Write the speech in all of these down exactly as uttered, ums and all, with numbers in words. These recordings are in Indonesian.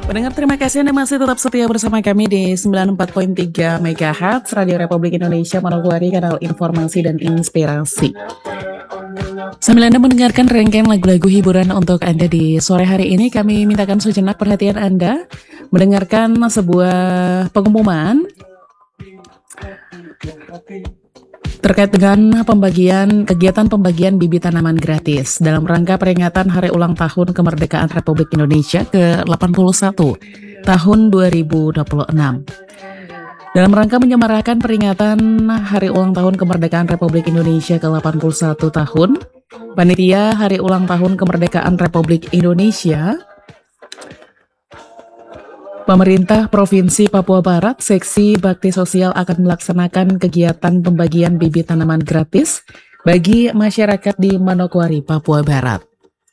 Pendengar, terima kasih Anda masih tetap setia bersama kami di sembilan puluh empat koma tiga MHz Radio Republik Indonesia Manokwari, kanal informasi dan inspirasi. Sambil Anda mendengarkan rangkaian lagu-lagu hiburan untuk Anda di sore hari ini, kami mintakan sejenak perhatian Anda mendengarkan sebuah pengumuman terkait dengan pembagian kegiatan pembagian bibit tanaman gratis dalam rangka peringatan Hari Ulang Tahun Kemerdekaan Republik Indonesia ke delapan puluh satu tahun dua ribu dua puluh enam. Dalam rangka menyemarakan peringatan Hari Ulang Tahun Kemerdekaan Republik Indonesia ke delapan puluh satu tahun, Panitia Hari Ulang Tahun Kemerdekaan Republik Indonesia, Pemerintah Provinsi Papua Barat, Seksi Bakti Sosial akan melaksanakan kegiatan pembagian bibit tanaman gratis bagi masyarakat di Manokwari, Papua Barat.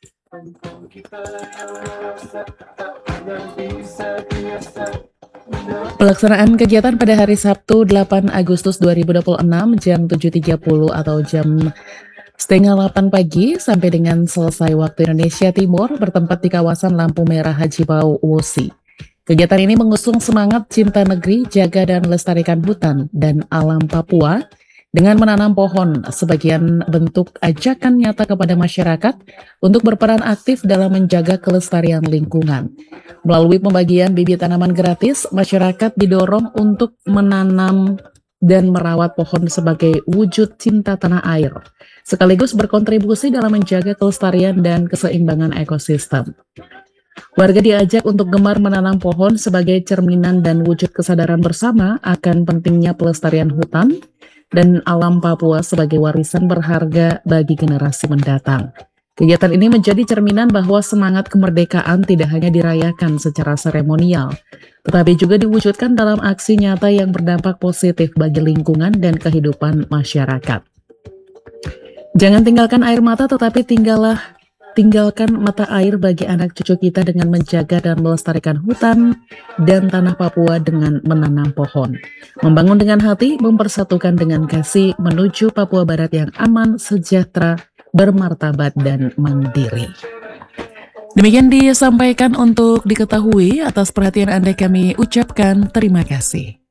Pelaksanaan kegiatan pada hari Sabtu delapan Agustus dua ribu dua puluh enam jam tujuh tiga puluh atau jam setengah delapan pagi sampai dengan selesai waktu Indonesia Timur bertempat di kawasan Lampu Merah Haji Bau Wosi. Kegiatan ini mengusung semangat cinta negeri, jaga dan lestarikan hutan dan alam Papua dengan menanam pohon, sebagian bentuk ajakan nyata kepada masyarakat untuk berperan aktif dalam menjaga kelestarian lingkungan. Melalui pembagian bibit tanaman gratis, masyarakat didorong untuk menanam dan merawat pohon sebagai wujud cinta tanah air, sekaligus berkontribusi dalam menjaga kelestarian dan keseimbangan ekosistem. Warga diajak untuk gemar menanam pohon sebagai cerminan dan wujud kesadaran bersama akan pentingnya pelestarian hutan dan alam Papua sebagai warisan berharga bagi generasi mendatang. Kegiatan ini menjadi cerminan bahwa semangat kemerdekaan tidak hanya dirayakan secara seremonial, tetapi juga diwujudkan dalam aksi nyata yang berdampak positif bagi lingkungan dan kehidupan masyarakat. Jangan tinggalkan air mata, tetapi tinggallah Tinggalkan mata air bagi anak cucu kita dengan menjaga dan melestarikan hutan dan tanah Papua dengan menanam pohon. Membangun dengan hati, mempersatukan dengan kasih menuju Papua Barat yang aman, sejahtera, bermartabat, dan mandiri. Demikian disampaikan untuk diketahui. Atas perhatian Anda kami ucapkan terima kasih.